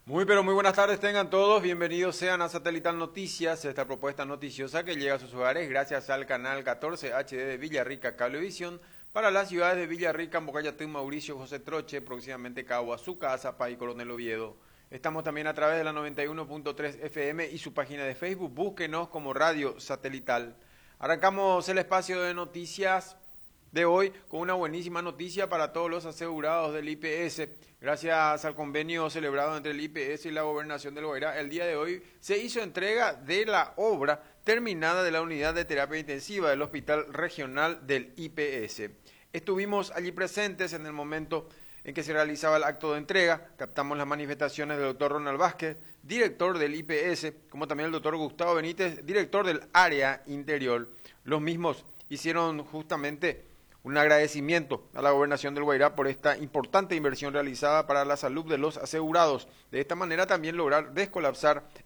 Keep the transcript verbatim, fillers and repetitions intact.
Muy pero muy buenas tardes tengan todos, bienvenidos sean a Satelital Noticias, esta propuesta noticiosa que llega a sus hogares gracias al canal catorce H D de Villarrica Cablevisión para las ciudades de Villarrica, Mocayatún, Mauricio, José Troche, próximamente Caguazú, Azapá y Coronel Oviedo. Estamos también a través de la noventa y uno punto tres F M y su página de Facebook, búsquenos como Radio Satelital. Arrancamos el espacio de noticias de hoy con una buenísima noticia para todos los asegurados del I P S. Gracias al convenio celebrado entre el I P S y la Gobernación del Guairá, el día de hoy se hizo entrega de la obra terminada de la unidad de terapia intensiva del Hospital Regional del I P S. Estuvimos allí presentes en el momento en que se realizaba el acto de entrega, captamos las manifestaciones del doctor Ronald Vázquez, director del I P S, como también el doctor Gustavo Benítez, director del área interior. Los mismos hicieron justamente un agradecimiento a la Gobernación del Guairá por esta importante inversión realizada para la salud de los asegurados. De esta manera también lograr descolapsar